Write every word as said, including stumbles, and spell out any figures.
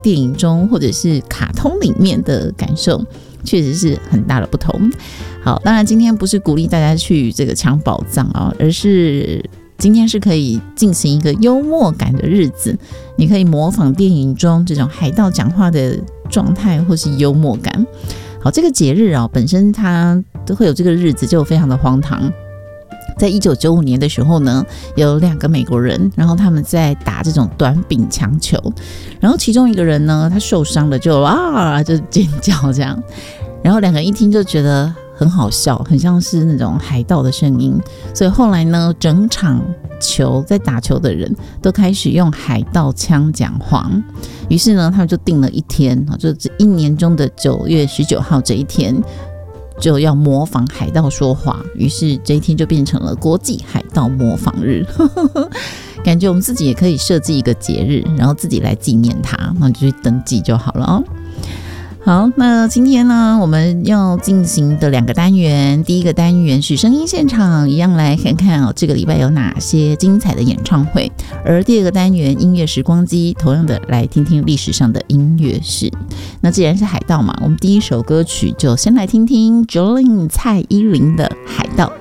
电影中或者是卡通里面的感受确实是很大的不同。好，当然今天不是鼓励大家去这个抢宝藏啊，而是今天是可以进行一个幽默感的日子，你可以模仿电影中这种海盗讲话的状态或是幽默感。好，这个节日啊，本身它都会有这个日子就非常的荒唐。在一九九五年的时候呢，有两个美国人，然后他们在打这种短柄强球，然后其中一个人呢，他受伤了就啊就尖叫这样，然后两个人一听就觉得很好笑，很像是那种海盗的声音，所以后来呢，整场球在打球的人都开始用海盗腔讲话，于是呢，他们就定了一天，就一年中的九月十九号这一天，就要模仿海盗说话，于是这一天就变成了国际海盗模仿日。感觉我们自己也可以设计一个节日，然后自己来纪念它，然后就去登记就好了哦。好，那今天呢，我们要进行的两个单元，第一个单元是声音现场，一样来看看哦，这个礼拜有哪些精彩的演唱会；而第二个单元音乐时光机，同样的来听听历史上的音乐史。那既然是海盗嘛，我们第一首歌曲就先来听听 Jolin 蔡依林的《海盗》。